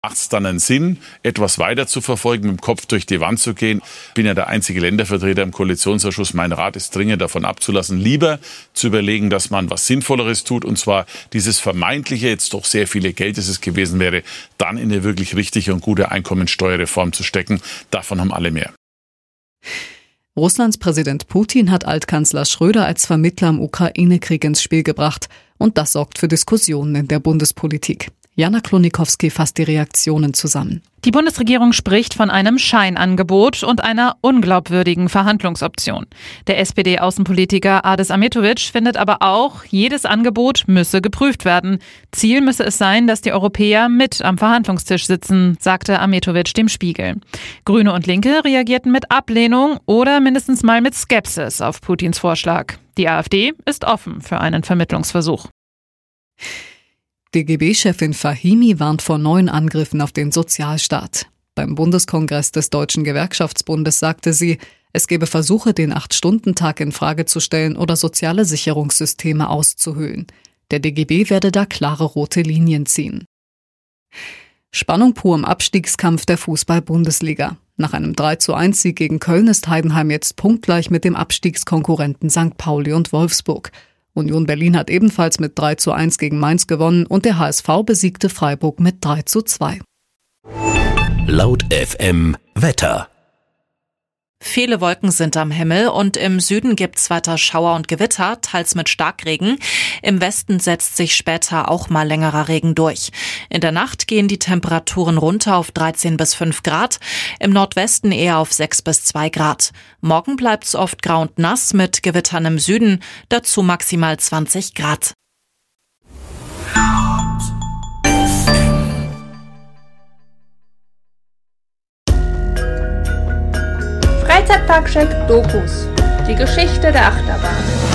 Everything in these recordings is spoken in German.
Macht es dann einen Sinn, etwas weiter zu verfolgen, mit dem Kopf durch die Wand zu gehen? Ich bin ja der einzige Ländervertreter im Koalitionsausschuss. Mein Rat ist dringend davon abzulassen, lieber zu überlegen, dass man was Sinnvolleres tut, und zwar dieses vermeintliche, jetzt doch sehr viele Geld, das es gewesen wäre, dann in eine wirklich richtige und gute Einkommensteuerreform zu stecken. Davon haben alle mehr. Russlands Präsident Putin hat Altkanzler Schröder als Vermittler im Ukraine-Krieg ins Spiel gebracht. Und das sorgt für Diskussionen in der Bundespolitik. Jana Klonikowski fasst die Reaktionen zusammen. Die Bundesregierung spricht von einem Scheinangebot und einer unglaubwürdigen Verhandlungsoption. Der SPD-Außenpolitiker Adis Ahmetovic findet aber auch, jedes Angebot müsse geprüft werden. Ziel müsse es sein, dass die Europäer mit am Verhandlungstisch sitzen, sagte Ahmetovic dem Spiegel. Grüne und Linke reagierten mit Ablehnung oder mindestens mal mit Skepsis auf Putins Vorschlag. Die AfD ist offen für einen Vermittlungsversuch. DGB-Chefin Fahimi warnt vor neuen Angriffen auf den Sozialstaat. Beim Bundeskongress des Deutschen Gewerkschaftsbundes sagte sie, es gebe Versuche, den 8-Stunden-Tag in Frage zu stellen oder soziale Sicherungssysteme auszuhöhlen. Der DGB werde da klare rote Linien ziehen. Spannung pur im Abstiegskampf der Fußball-Bundesliga. Nach einem 3:1-Sieg gegen Köln ist Heidenheim jetzt punktgleich mit dem Abstiegskonkurrenten St. Pauli und Wolfsburg. Union Berlin hat ebenfalls mit 3:1 gegen Mainz gewonnen und der HSV besiegte Freiburg mit 3:2. Laut FM Wetter. Viele Wolken sind am Himmel und im Süden gibt's weiter Schauer und Gewitter, teils mit Starkregen. Im Westen setzt sich später auch mal längerer Regen durch. In der Nacht gehen die Temperaturen runter auf 13 bis 5 Grad, im Nordwesten eher auf 6 bis 2 Grad. Morgen bleibt's oft grau und nass mit Gewittern im Süden, dazu maximal 20 Grad. Freizeitpark-Check Dokus. Die Geschichte der Achterbahn.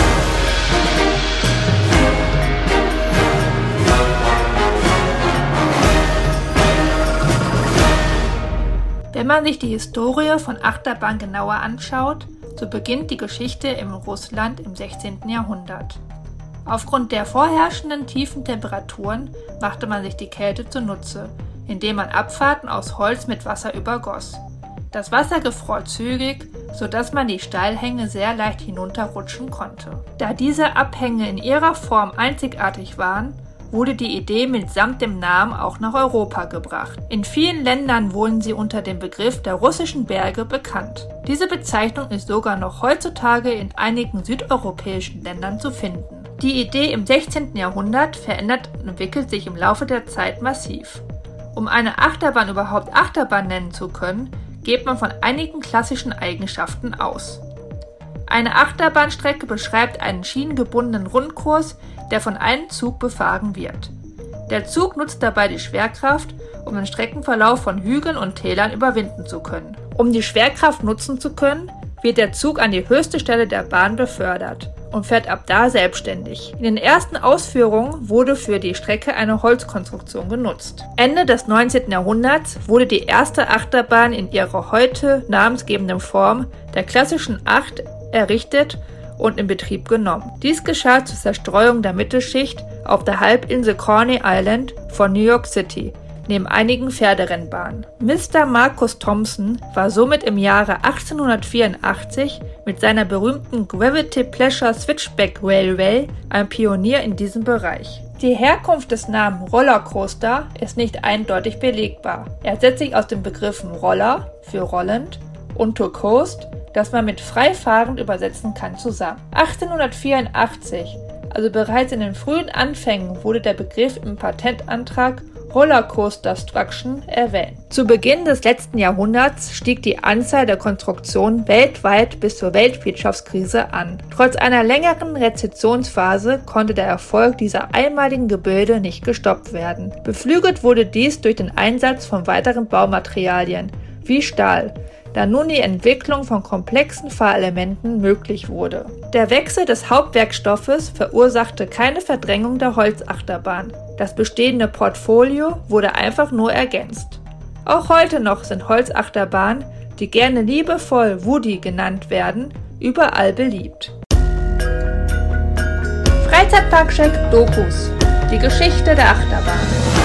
Wenn man sich die Historie von Achterbahn genauer anschaut, so beginnt die Geschichte in Russland im 16. Jahrhundert. Aufgrund der vorherrschenden tiefen Temperaturen machte man sich die Kälte zunutze, indem man Abfahrten aus Holz mit Wasser übergoss. Das Wasser gefror zügig, sodass man die Steilhänge sehr leicht hinunterrutschen konnte. Da diese Abhänge in ihrer Form einzigartig waren, wurde die Idee mitsamt dem Namen auch nach Europa gebracht. In vielen Ländern wurden sie unter dem Begriff der russischen Berge bekannt. Diese Bezeichnung ist sogar noch heutzutage in einigen südeuropäischen Ländern zu finden. Die Idee im 16. Jahrhundert verändert und entwickelt sich im Laufe der Zeit massiv. Um eine Achterbahn überhaupt Achterbahn nennen zu können, geht man von einigen klassischen Eigenschaften aus. Eine Achterbahnstrecke beschreibt einen schienengebundenen Rundkurs, der von einem Zug befahren wird. Der Zug nutzt dabei die Schwerkraft, um den Streckenverlauf von Hügeln und Tälern überwinden zu können. Um die Schwerkraft nutzen zu können, wird der Zug an die höchste Stelle der Bahn befördert und fährt ab da selbstständig. In den ersten Ausführungen wurde für die Strecke eine Holzkonstruktion genutzt. Ende des 19. Jahrhunderts wurde die erste Achterbahn in ihrer heute namensgebenden Form, der klassischen Acht, errichtet und in Betrieb genommen. Dies geschah zur Zerstreuung der Mittelschicht auf der Halbinsel Coney Island von New York City, neben einigen Pferderennbahnen. Mr. Marcus Thompson war somit im Jahre 1884 mit seiner berühmten Gravity Pleasure Switchback Railway ein Pionier in diesem Bereich. Die Herkunft des Namens Rollercoaster ist nicht eindeutig belegbar. Er setzt sich aus den Begriffen Roller für rollend und to coast, das man mit freifahrend übersetzen kann, zusammen. 1884, also bereits in den frühen Anfängen, wurde der Begriff im Patentantrag Rollercoaster-Struction erwähnt. Zu Beginn des letzten Jahrhunderts stieg die Anzahl der Konstruktionen weltweit bis zur Weltwirtschaftskrise an. Trotz einer längeren Rezessionsphase konnte der Erfolg dieser einmaligen Gebilde nicht gestoppt werden. Beflügelt wurde dies durch den Einsatz von weiteren Baumaterialien wie Stahl, da nun die Entwicklung von komplexen Fahrelementen möglich wurde. Der Wechsel des Hauptwerkstoffes verursachte keine Verdrängung der Holzachterbahn. Das bestehende Portfolio wurde einfach nur ergänzt. Auch heute noch sind Holzachterbahnen, die gerne liebevoll Woody genannt werden, überall beliebt. Freizeitpark-Check Dokus. Die Geschichte der Achterbahn.